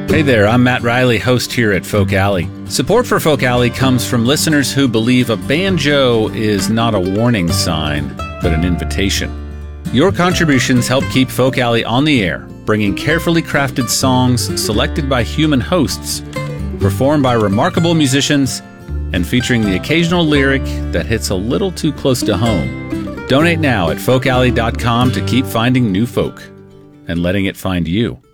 Hey there, I'm Matt Riley, host here at Folk Alley. Support for Folk Alley comes from listeners who believe a banjo is not a warning sign, but an invitation. Your contributions help keep Folk Alley on the air, bringing carefully crafted songs selected by human hosts, performed by remarkable musicians, and featuring the occasional lyric that hits a little too close to home. Donate now at folkalley.com to keep finding new folk and letting it find you.